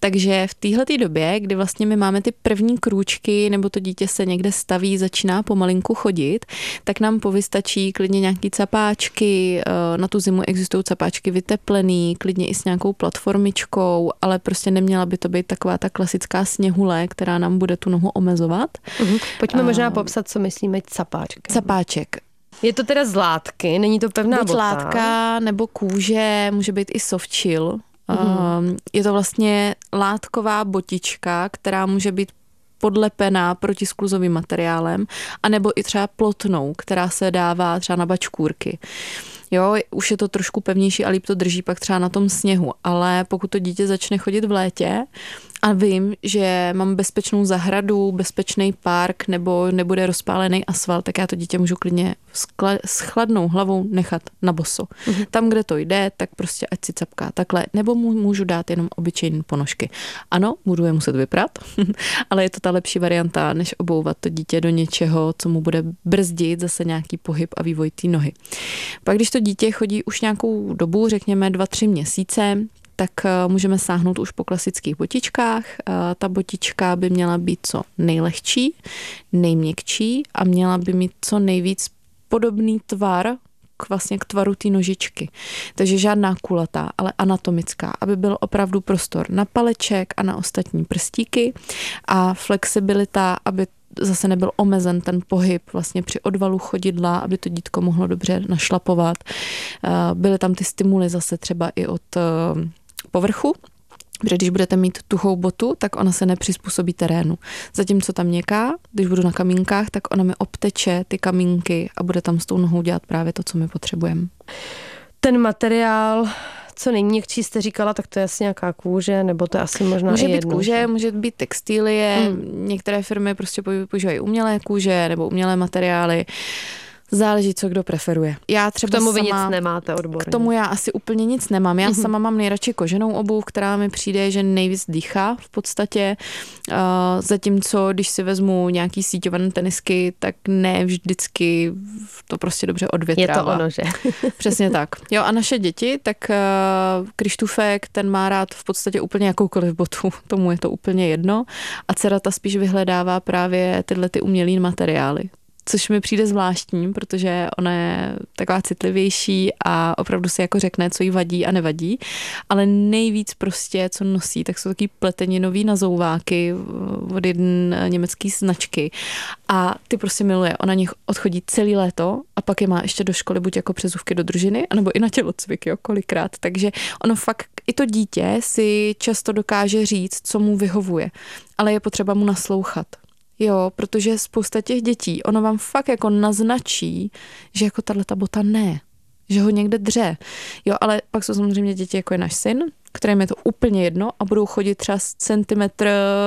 Takže v téhletý době, kdy vlastně my máme ty první krůčky, nebo to dítě se někde staví, začíná pomalinku chodit, tak nám povystačí klidně nějaký capáčky, na tu zimu existují capáčky vyteplený, klidně i s nějakou platformičkou, ale prostě neměla by to být taková ta klasická sněhule, která nám bude tu nohu omezovat. Pojďme možná popsat, co myslíme capáčkem. Capáček. Je to teda z látky, není to pevná buď bota. látka, nebo kůže, může být i softshell. Je to vlastně látková botička, která může být podlepená protiskluzovým materiálem, anebo i třeba plotnou, která se dává třeba na bačkůrky. Jo, už je to trošku pevnější a líp to drží pak třeba na tom sněhu, ale pokud to dítě začne chodit v létě a vím, že mám bezpečnou zahradu, bezpečný park nebo nebude rozpálený asfalt, tak já to dítě můžu klidně s chladnou hlavou nechat na boso. Tam, kde to jde, tak prostě ať si capká takhle, nebo můžu dát jenom obyčejné ponožky. Ano, budu je muset vyprat, ale je to ta lepší varianta, než obouvat to dítě do něčeho, co mu bude brzdit zase nějaký pohyb a vývoj té nohy. Pak když to dítě chodí už nějakou dobu, řekněme 2-3 měsíce, tak můžeme sáhnout už po klasických botičkách. Ta botička by měla být co nejlehčí, nejměkčí a měla by mít co nejvíc podobný tvar vlastně k tvaru té nožičky. Takže žádná kulatá, ale anatomická, aby byl opravdu prostor na paleček a na ostatní prstíky a flexibilita, aby zase nebyl omezen ten pohyb vlastně při odvalu chodidla, aby to dítko mohlo dobře našlapovat. Byly tam ty stimuly zase třeba i od povrchu, protože když budete mít tuhou botu, tak ona se nepřizpůsobí terénu. Zatímco tam měkká, když budu na kamínkách, tak ona mi obteče ty kamínky a bude tam s tou nohou dělat právě to, co my potřebujeme. Ten materiál, co nejměkčí jste říkala, tak to je asi nějaká kůže, nebo to je asi možná může i být jedno. Kůže, může být textilie, některé firmy prostě používají umělé kůže nebo umělé materiály. Záleží, co kdo preferuje. Já třeba k tomu vy sama, nic nemáte odborně. K tomu já asi úplně nic nemám. Já sama mám nejradši koženou obuv, která mi přijde, že nejvíc dýchá v podstatě. Zatímco, když si vezmu nějaký síťované tenisky, tak ne vždycky to prostě dobře odvětrává. Je to ono, že? Přesně tak. Jo, a naše děti, tak Krištůfek, ten má rád v podstatě úplně jakoukoliv botu. Tomu je to úplně jedno. A dcera ta spíš vyhledává právě tyhle ty umělý materiály. Což mi přijde zvláštní, protože ona je taková citlivější a opravdu si jako řekne, co jí vadí a nevadí, ale nejvíc prostě, co nosí, tak jsou taky pleteninový nazouváky od jedné německé značky a ty prostě miluje. Ona na nich odchodí celý léto a pak je má ještě do školy buď jako přezůvky do družiny, anebo i na tělocvik, jo, kolikrát. Takže ono fakt, i to dítě si často dokáže říct, co mu vyhovuje, ale je potřeba mu naslouchat. Jo, protože spousta těch dětí, ono vám fakt jako naznačí, že jako tato bota ne, že ho někde dře. Jo, ale pak jsou samozřejmě děti, jako je náš syn, kterým je to úplně jedno a budou chodit třeba centimetr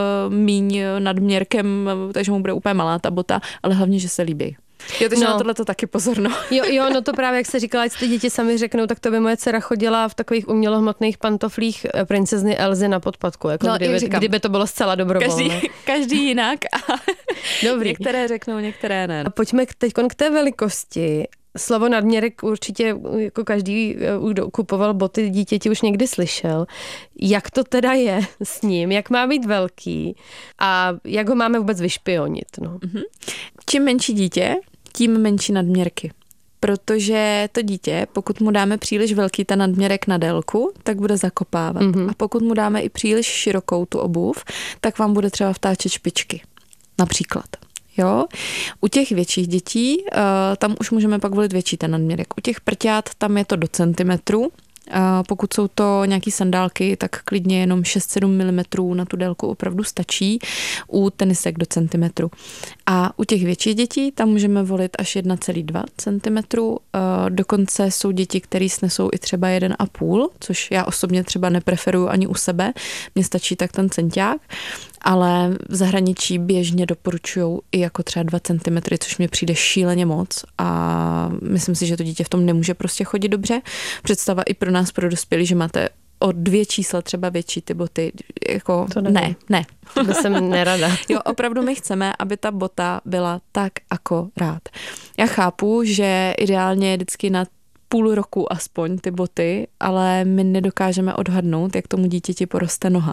míň nadměrkem, takže mu bude úplně malá ta bota, ale hlavně, že se líbí. Jo, takže na tohle to taky pozorno. Jo, no to právě, jak se říkala, ať ty děti sami řeknou, tak to by moje dcera chodila v takových umělohmotných pantoflích princezny Elzy na podpadku, jako kdyby to bylo zcela dobrovolné. Každý jinak a dobrý. Některé řeknou, některé ne. A pojďme teď k té velikosti. Slovo nadměrek určitě jako každý, kdo kupoval boty dítěti, už někdy slyšel. Jak to teda je s ním? Jak má být velký? A jak ho máme vůbec vyšpionit? No. Čím menší dítě, tím menší nadměrky. Protože to dítě, pokud mu dáme příliš velký ten nadměrek na délku, tak bude zakopávat. A pokud mu dáme i příliš širokou tu obuv, tak vám bude třeba vtáčet špičky. Například. Jo? U těch větších dětí, tam už můžeme pak volit větší ten nadměrek. U těch prťát tam je to do centimetru. Pokud jsou to nějaký sandálky, tak klidně jenom 6-7 mm na tu délku opravdu stačí. U tenisek do centimetru. A u těch větších dětí tam můžeme volit až 1,2 cm. Dokonce jsou děti, které snesou i třeba 1,5, což já osobně třeba nepreferuju ani u sebe. Mně stačí tak ten centiák. Ale v zahraničí běžně doporučujou i jako třeba 2 cm, což mi přijde šíleně moc a myslím si, že to dítě v tom nemůže prostě chodit dobře. Představa i pro nás, pro dospělí, že máte o 2 čísla třeba větší ty boty, jako to ne. To jsem nerada. Jo, opravdu my chceme, aby ta bota byla tak akorát. Já chápu, že ideálně je vždycky na půl roku aspoň ty boty, ale my nedokážeme odhadnout, jak tomu dítěti poroste noha.